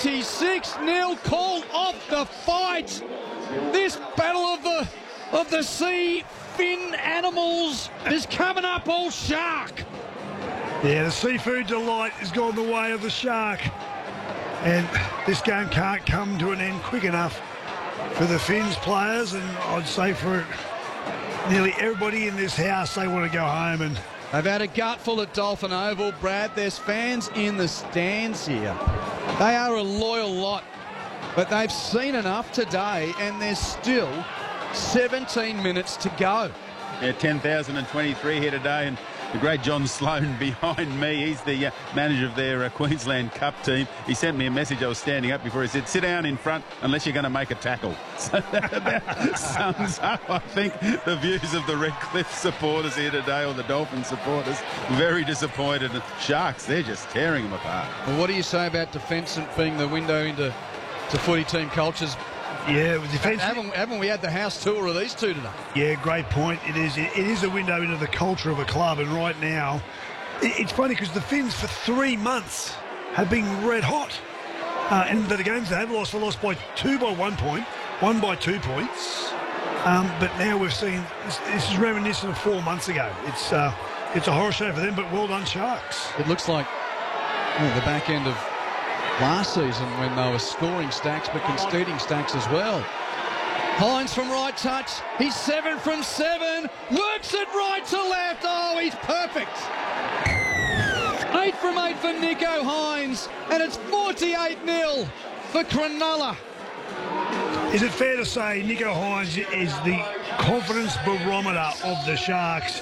26-0 call off the fight. This battle of the sea fin animals is coming up all shark. Yeah, the seafood delight has gone the way of the shark. And this game can't come to an end quick enough for the Finns players, and I'd say for nearly everybody in this house, they want to go home. And they've had a gutful at Dolphin Oval, Brad. There's fans in the stands here. They are a loyal lot, but they've seen enough today, and there's still 17 minutes to go. Yeah, 10,023 here today, and the great John Sloan behind me. He's the manager of their Queensland Cup team. He sent me a message. I was standing up before. He said, sit down in front unless you're going to make a tackle. So that about sums up, I think, the views of the Redcliffe supporters here today, or the Dolphins supporters. Very disappointed. The Sharks, they're just tearing them apart. Well, what do you say about defence being the window into footy team cultures? Yeah, with defence. Haven't we had the house tour of these two today? Yeah, great point. It is a window into the culture of a club, and right now, it's funny because the Finns for 3 months have been red hot. And the games they have lost, they lost by 2 by 1 point, 1 by 2 points. But now we've seen, this is reminiscent of 4 months ago. It's a horror show for them, but well done, Sharks. It looks like the back end of last season when they were scoring stacks but conceding stacks as well. Hines from right touch. He's 7 from 7. Works it right to left. Oh, he's perfect. 8 from 8 for Nicho Hines. And it's 48-0 for Cronulla. Is it fair to say Nicho Hines is the confidence barometer of the Sharks?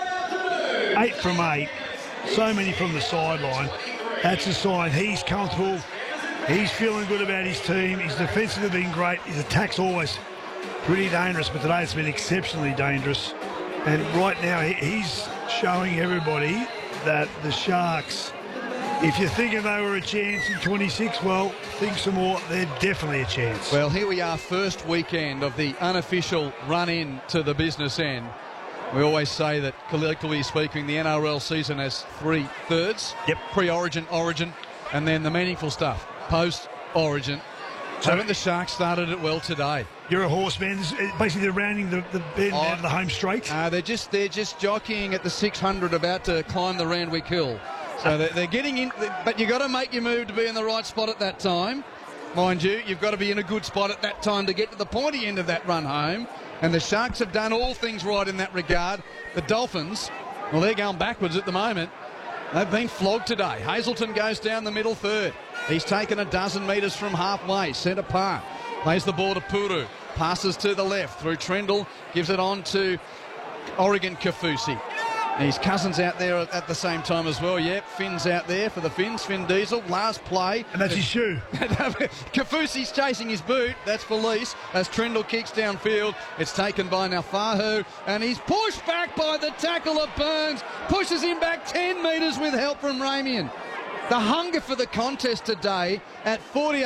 8 from 8. So many from the sideline. That's a sign he's comfortable. He's feeling good about his team. His defensive has been great. His attack's always pretty dangerous, but today it's been exceptionally dangerous. And right now he's showing everybody that the Sharks, if you're thinking they were a chance in 26, well, think some more. They're definitely a chance. Well, here we are, first weekend of the unofficial run-in to the business end. We always say that, collectively speaking, the NRL season has 3/3. Yep. Pre-Origin, Origin, and then the meaningful stuff, post-Origin. So haven't the Sharks started it well today? You're a horseman. Basically, they're rounding the bend down to the home straight. They're just jockeying at the 600, about to climb the Randwick Hill. So they're getting in, but you've got to make your move to be in the right spot at that time. Mind you, you've got to be in a good spot at that time to get to the pointy end of that run home. And the Sharks have done all things right in that regard. The Dolphins, well, they're going backwards at the moment. They've been flogged today. Hazelton goes down the middle third. He's taken a dozen metres from halfway, centre part. Plays the ball to Puru. Passes to the left through Trendle. Gives it on to Oregon Kaufusi. His cousin's out there at the same time as well. Yep, Finn's out there for the Finns. Finn Diesel, last play. And that's his shoe. Kaufusi's chasing his boot. That's Felice. As Trendle kicks downfield, it's taken by Naufahu. And he's pushed back by the tackle of Burns. Pushes him back 10 metres with help from Ramian. The hunger for the contest today at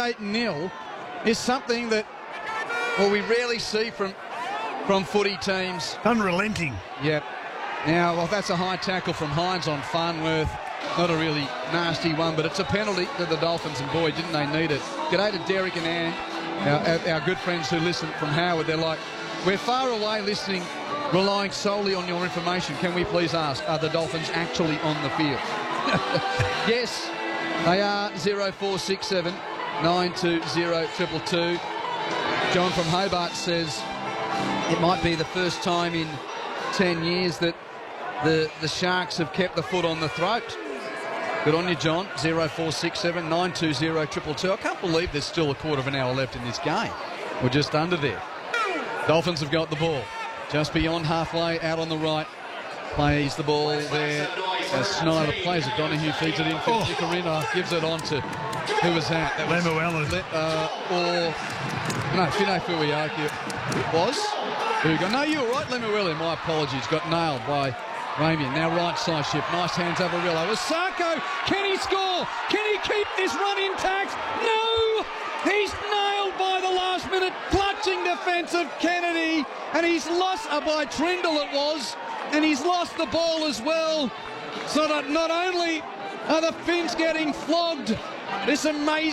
48-0 is something that, well, we rarely see from footy teams. Unrelenting. Yep. Now, well, that's a high tackle from Hines on Farnworth. Not a really nasty one, but it's a penalty to the Dolphins, and boy, didn't they need it. G'day to Derek and Ann, our good friends who listen from Howard. They're like, we're far away listening, relying solely on your information. Can we please ask, are the Dolphins actually on the field? Yes, they are. 0467 920 222. John from Hobart says it might be the first time in 10 years that the Sharks have kept the foot on the throat. Good on you, John. 0467 920 222. I can't believe there's still a quarter of an hour left in this game. We're just under there. Dolphins have got the ball just beyond halfway, out on the right. Plays the ball there as Snyder plays it. Donahue feeds it in for Nicarina. Gives it on to, who was that? That was Lemuelu. Fino Fuiaki. It was? Hugo. No, you were right, Lemuelu. My apologies. Got nailed by Ramian. Now right side shift. Nice hands over Rillo. Osako. Can he score? Can he keep this run intact? No! He's nailed by the last minute clutching defence of Kennedy. And he's lost, by Trindle it was. And he's lost the ball as well. So that not only are the Finns getting flogged, this amazing